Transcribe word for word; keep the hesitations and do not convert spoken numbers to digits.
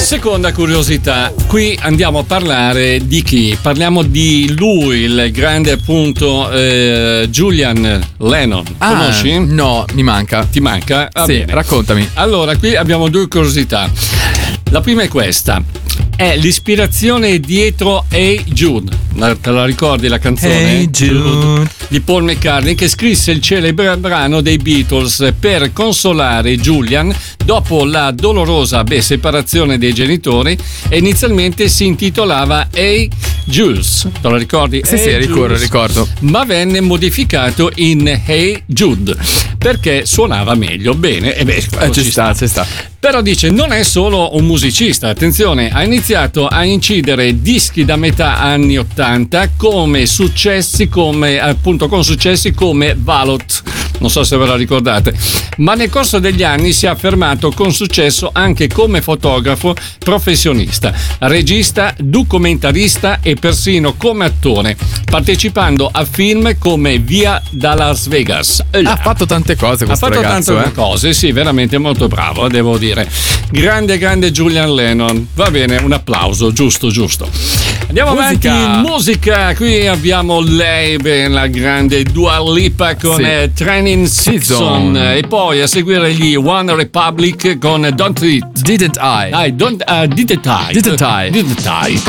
Seconda curiosità, qui andiamo a parlare di chi? Parliamo di lui, il grande appunto eh, Julian Lennon. Ah, conosci? No, mi manca. Ti manca? Va sì, bene. Raccontami. Allora, qui abbiamo due curiosità. La prima è questa. È l'ispirazione dietro Hey Jude. La, te la ricordi la canzone? Hey Jude di Paul McCartney, che scrisse il celebre brano dei Beatles per consolare Julian dopo la dolorosa beh, separazione dei genitori, e inizialmente si intitolava Hey Jules. Te lo ricordi? Sì, hey sì, ricordo, ricordo. Ma venne modificato in Hey Jude perché suonava meglio. Bene, e beh, eh, ci, ci sta, sta, ci sta. Però dice, non è solo un musicista, attenzione, ha iniziato a incidere dischi da metà anni ottanta come successi come appunto con successi come Valot, non so se ve la ricordate, ma nel corso degli anni si è affermato con successo anche come fotografo professionista, regista, documentarista e persino come attore, partecipando a film come Via da Las Vegas. Ha fatto tante cose questo Ha fatto ragazzo, tante eh? cose, sì, veramente molto bravo, devo dire. Grande, grande Julian Lennon. Va bene, un applauso, giusto, giusto. Andiamo Musica. avanti, musica. Qui abbiamo lei, beh, la grande Dua Lipa con Sì. eh, Training Season, Season. e poi a seguire gli One Republic con Don't Treat. Didn't I? Dai, don't, uh, didn't I? Didn't I? Didn't I?